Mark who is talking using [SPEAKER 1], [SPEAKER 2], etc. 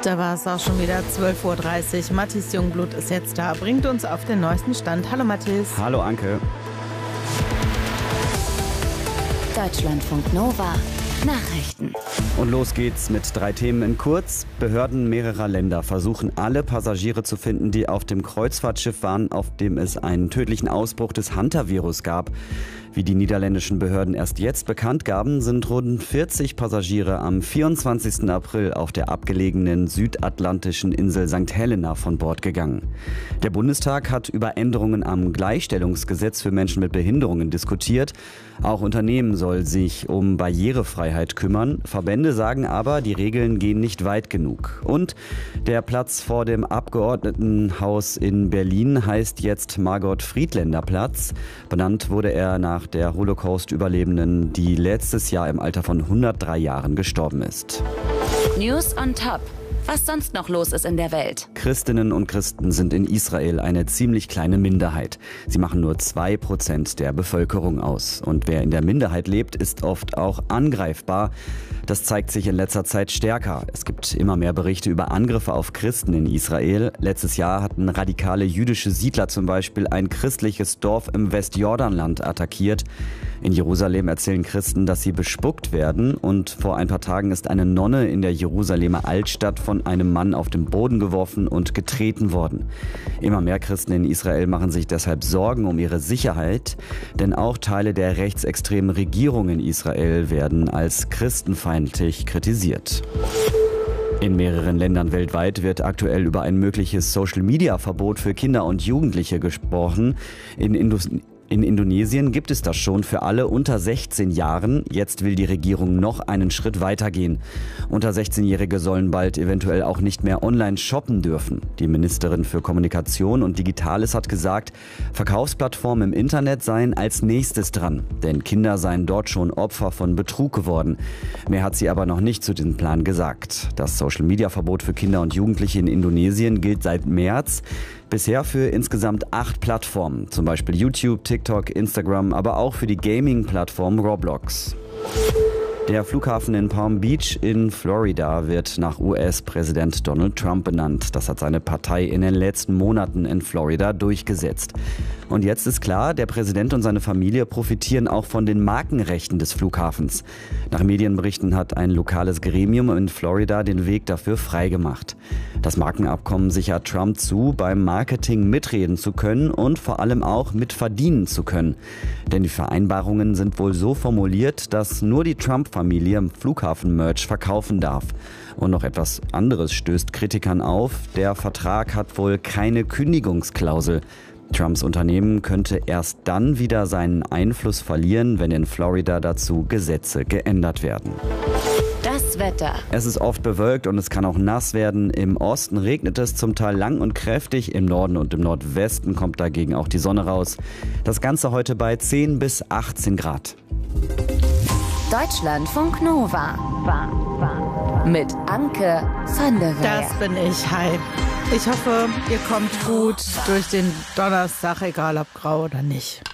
[SPEAKER 1] Da war es auch schon wieder 12:30 Uhr. Mathis Jungblut ist jetzt da, bringt uns auf den neuesten Stand. Hallo Mathis.
[SPEAKER 2] Hallo Anke.
[SPEAKER 3] Deutschlandfunk Nova. Nachrichten.
[SPEAKER 2] Und los geht's mit 3 Themen in kurz. Behörden mehrerer Länder versuchen alle Passagiere zu finden, die auf dem Kreuzfahrtschiff waren, auf dem es einen tödlichen Ausbruch des Hantavirus gab. Wie die niederländischen Behörden erst jetzt bekannt gaben, sind rund 40 Passagiere am 24. April auf der abgelegenen südatlantischen Insel St. Helena von Bord gegangen. Der Bundestag hat über Änderungen am Gleichstellungsgesetz für Menschen mit Behinderungen diskutiert. Auch Unternehmen sollen sich um Barrierefreiheit kümmern. Verbände sagen aber, die Regeln gehen nicht weit genug. Und der Platz vor dem Abgeordnetenhaus in Berlin heißt jetzt Margot-Friedländer-Platz. Benannt wurde er nach der Holocaust-Überlebenden, die letztes Jahr im Alter von 103 Jahren gestorben ist.
[SPEAKER 3] News on top. Was sonst noch los ist in der Welt.
[SPEAKER 2] Christinnen und Christen sind in Israel eine ziemlich kleine Minderheit. Sie machen nur 2% der Bevölkerung aus. Und wer in der Minderheit lebt, ist oft auch angreifbar. Das zeigt sich in letzter Zeit stärker. Es gibt immer mehr Berichte über Angriffe auf Christen in Israel. Letztes Jahr hatten radikale jüdische Siedler zum Beispiel ein christliches Dorf im Westjordanland attackiert. In Jerusalem erzählen Christen, dass sie bespuckt werden. Und vor ein paar Tagen ist eine Nonne in der Jerusalemer Altstadt von einem Mann auf den Boden geworfen und getreten worden. Immer mehr Christen in Israel machen sich deshalb Sorgen um ihre Sicherheit. Denn auch Teile der rechtsextremen Regierung in Israel werden als christenfeindlich kritisiert. In mehreren Ländern weltweit wird aktuell über ein mögliches Social-Media-Verbot für Kinder und Jugendliche gesprochen. In Indonesien gibt es das schon für alle unter 16 Jahren. Jetzt will die Regierung noch einen Schritt weitergehen. Unter 16-Jährige sollen bald eventuell auch nicht mehr online shoppen dürfen. Die Ministerin für Kommunikation und Digitales hat gesagt, Verkaufsplattformen im Internet seien als nächstes dran. Denn Kinder seien dort schon Opfer von Betrug geworden. Mehr hat sie aber noch nicht zu diesem Plan gesagt. Das Social-Media-Verbot für Kinder und Jugendliche in Indonesien gilt seit März. Bisher für insgesamt 8 Plattformen, zum Beispiel YouTube, TikTok, Instagram, aber auch für die Gaming-Plattform Roblox. Der Flughafen in Palm Beach in Florida wird nach US-Präsident Donald Trump benannt. Das hat seine Partei in den letzten Monaten in Florida durchgesetzt. Und jetzt ist klar, der Präsident und seine Familie profitieren auch von den Markenrechten des Flughafens. Nach Medienberichten hat ein lokales Gremium in Florida den Weg dafür freigemacht. Das Markenabkommen sichert Trump zu, beim Marketing mitreden zu können und vor allem auch mitverdienen zu können. Denn die Vereinbarungen sind wohl so formuliert, dass nur die Trump-Familie im Flughafen-Merch verkaufen darf. Und noch etwas anderes stößt Kritikern auf. Der Vertrag hat wohl keine Kündigungsklausel. Trumps Unternehmen könnte erst dann wieder seinen Einfluss verlieren, wenn in Florida dazu Gesetze geändert werden.
[SPEAKER 3] Das Wetter.
[SPEAKER 2] Es ist oft bewölkt und es kann auch nass werden. Im Osten regnet es zum Teil lang und kräftig. Im Norden und im Nordwesten kommt dagegen auch die Sonne raus. Das Ganze heute bei 10 bis 18 Grad.
[SPEAKER 3] Deutschlandfunk Nova. Mit Anke van der Weyer.
[SPEAKER 1] Das bin ich. Hi. Ich hoffe, ihr kommt gut durch den Donnerstag, egal ob grau oder nicht.